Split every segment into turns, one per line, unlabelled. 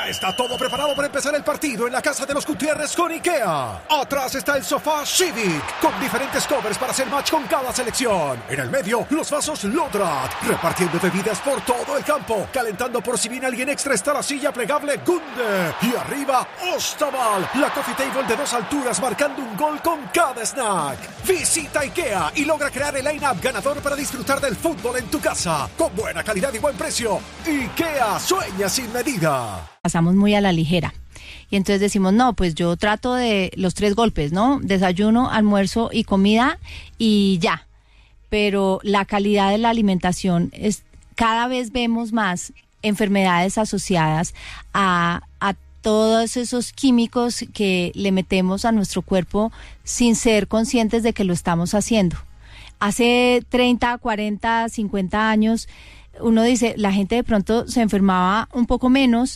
Ya está todo preparado para empezar el partido en la casa de los Gutiérrez con IKEA. Atrás está el sofá Civic, con diferentes covers para hacer match con cada selección. En el medio, los vasos Lodrat, repartiendo bebidas por todo el campo. Calentando por si viene alguien extra está la silla plegable Gunde. Y arriba, Ostaval, la coffee table de 2 alturas marcando un gol con cada snack. Visita IKEA y logra crear el line-up ganador para disfrutar del fútbol en tu casa. Con buena calidad y buen precio. IKEA, sueña sin medida.
Pasamos muy a la ligera. Y entonces decimos, no, pues yo trato de los 3 golpes, ¿no? Desayuno, almuerzo y comida y ya. Pero la calidad de la alimentación es, cada vez vemos más enfermedades asociadas a todos esos químicos que le metemos a nuestro cuerpo sin ser conscientes de que lo estamos haciendo. Hace 30, 40, 50 años, uno dice, la gente de pronto se enfermaba un poco menos.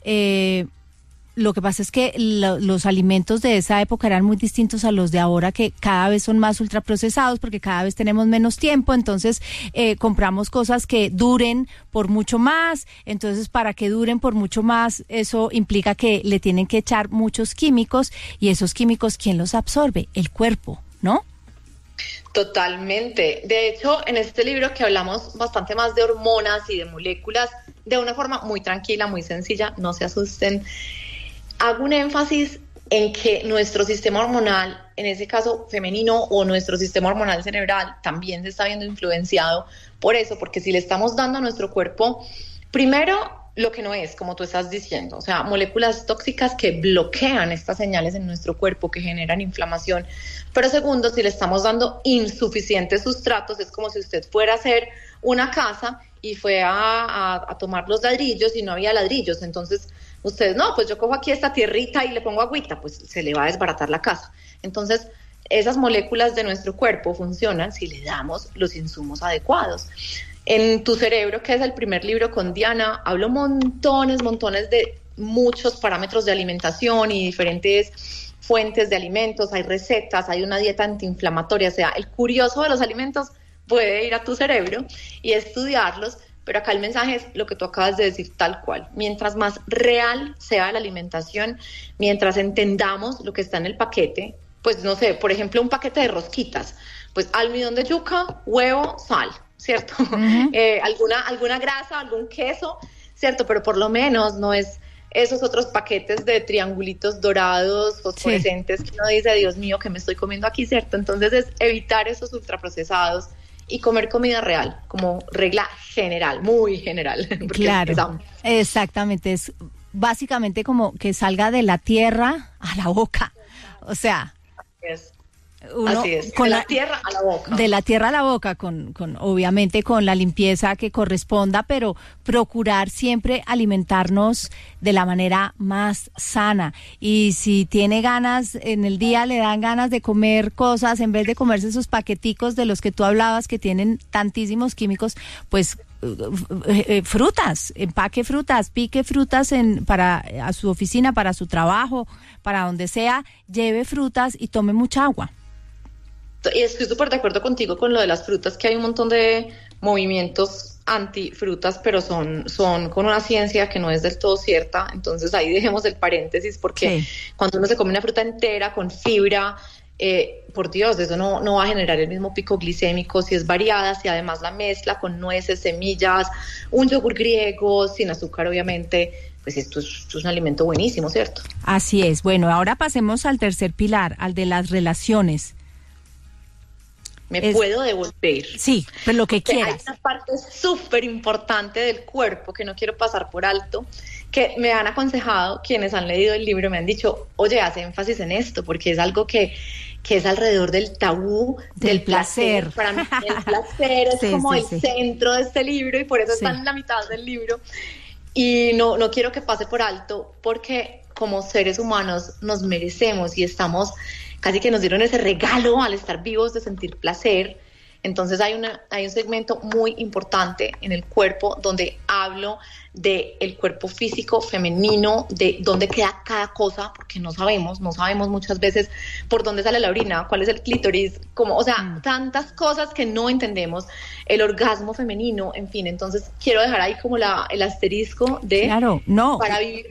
Lo que pasa es que los alimentos de esa época eran muy distintos a los de ahora, que cada vez son más ultraprocesados porque cada vez tenemos menos tiempo, entonces compramos cosas que duren por mucho más. Entonces, para que duren por mucho más, eso implica que le tienen que echar muchos químicos, y esos químicos, ¿quién los absorbe? El cuerpo, ¿no?
Totalmente. De hecho, en este libro que hablamos bastante más de hormonas y de moléculas, de una forma muy tranquila, muy sencilla, no se asusten, hago un énfasis en que nuestro sistema hormonal, en ese caso femenino, o nuestro sistema hormonal cerebral, también se está viendo influenciado por eso, porque si le estamos dando a nuestro cuerpo, primero, lo que no es, como tú estás diciendo, o sea, moléculas tóxicas que bloquean estas señales en nuestro cuerpo, que generan inflamación. Pero segundo, si le estamos dando insuficientes sustratos, es como si usted fuera a hacer una casa y fue a tomar los ladrillos y no había ladrillos. Entonces, usted, no, pues yo cojo aquí esta tierrita y le pongo agüita, pues se le va a desbaratar la casa. Entonces, esas moléculas de nuestro cuerpo funcionan si le damos los insumos adecuados. En Tu cerebro, que es el primer libro con Diana, hablo montones de muchos parámetros de alimentación y diferentes fuentes de alimentos, hay recetas, hay una dieta antiinflamatoria. O sea, el curioso de los alimentos puede ir a Tu cerebro y estudiarlos, pero acá el mensaje es lo que tú acabas de decir tal cual. Mientras más real sea la alimentación, mientras entendamos lo que está en el paquete, pues no sé, por ejemplo, un paquete de rosquitas, pues almidón de yuca, huevo, sal, ¿cierto? Uh-huh. Alguna grasa, algún queso, ¿cierto? Pero por lo menos no es esos otros paquetes de triangulitos dorados, fosforescentes, que uno dice, Dios mío, ¿qué me estoy comiendo aquí, ¿cierto? Entonces es evitar esos ultraprocesados y comer comida real, como regla general, muy general.
Claro, exactamente, es básicamente como que salga de la tierra a la boca, o sea...
Así es, de la tierra a la boca.
De la tierra a la boca, con obviamente con la limpieza que corresponda, pero procurar siempre alimentarnos de la manera más sana. Y si tiene ganas, en el día le dan ganas de comer cosas, en vez de comerse esos paqueticos de los que tú hablabas que tienen tantísimos químicos, pues frutas, empaque frutas, pique frutas para a su oficina, para su trabajo, para donde sea, lleve frutas y tome mucha agua.
Y estoy súper de acuerdo contigo con lo de las frutas, que hay un montón de movimientos antifrutas, pero son con una ciencia que no es del todo cierta. Entonces ahí dejemos el paréntesis, porque cuando uno se come una fruta entera con fibra, por Dios, eso no va a generar el mismo pico glicémico si es variada, si además la mezcla con nueces, semillas, un yogur griego, sin azúcar obviamente, pues esto es un alimento buenísimo, ¿cierto?
Así es. Bueno, ahora pasemos al tercer pilar, al de las relaciones.
Puedo devolver.
Sí, pero lo que quieras.
Hay una parte súper importante del cuerpo que no quiero pasar por alto, que me han aconsejado quienes han leído el libro, me han dicho, oye, haz énfasis en esto, porque es algo que es alrededor del tabú del placer. Para mí el placer es como el centro de este libro, y por eso está en la mitad del libro. Y no quiero que pase por alto, porque como seres humanos nos merecemos y estamos... Casi que nos dieron ese regalo al estar vivos de sentir placer. Entonces hay un segmento muy importante en el cuerpo donde hablo del cuerpo físico femenino, de dónde queda cada cosa, porque no sabemos muchas veces por dónde sale la orina, cuál es el clítoris, tantas cosas que no entendemos, el orgasmo femenino, en fin. Entonces quiero dejar ahí como el asterisco de para vivir